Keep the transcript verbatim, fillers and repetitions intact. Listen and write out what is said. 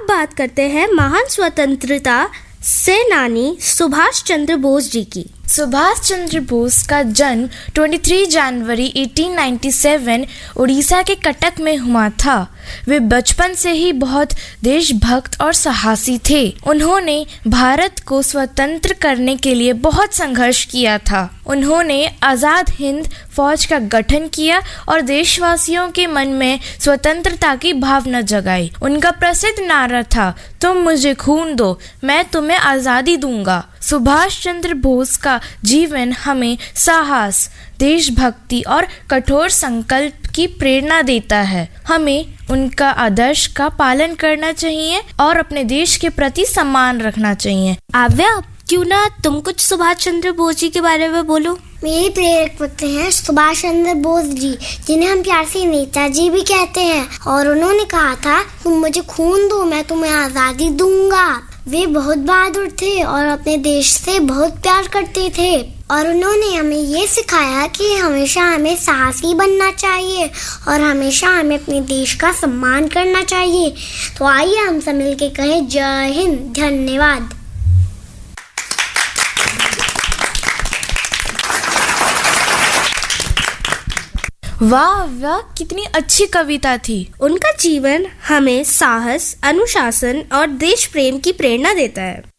अब बात करते हैं महान स्वतंत्रता सेनानी सुभाष चंद्र बोस जी की। सुभाष चंद्र बोस का जन्म तेईस जनवरी अठारह सौ सत्तानवे उड़ीसा के कटक में हुआ था। वे बचपन से ही बहुत देशभक्त और साहसी थे। उन्होंने भारत को स्वतंत्र करने के लिए बहुत संघर्ष किया था। उन्होंने आज़ाद हिंद फौज का गठन किया और देशवासियों के मन में स्वतंत्रता की भावना जगाई। उनका प्रसिद्ध नारा था, तुम मुझे खून दो, मैं तुम्हें आज़ादी दूंगा। सुभाष चंद्र बोस का जीवन हमें साहस, देशभक्ति और कठोर संकल्प की प्रेरणा देता है। हमें उनका आदर्श का पालन करना चाहिए और अपने देश के प्रति सम्मान रखना चाहिए। आव्या, क्यों ना तुम कुछ सुभाष चंद्र बोस जी के बारे में बोलो। मेरे प्रेरक पुत्र हैं सुभाष चंद्र बोस जी, जिन्हें हम प्यार से नेताजी भी कहते हैं। और उन्होंने कहा था, तुम मुझे खून दो, मैं तुम्हें आज़ादी दूंगा। वे बहुत बहादुर थे और अपने देश से बहुत प्यार करते थे। और उन्होंने हमें ये सिखाया कि हमेशा हमें साहसी बनना चाहिए और हमेशा हमें अपने देश का सम्मान करना चाहिए। तो आइए हम सब मिलके कहें, जय हिंद, धन्यवाद। वाह वाह, कितनी अच्छी कविता थी। उनका जीवन हमें साहस, अनुशासन और देश प्रेम की प्रेरणा देता है।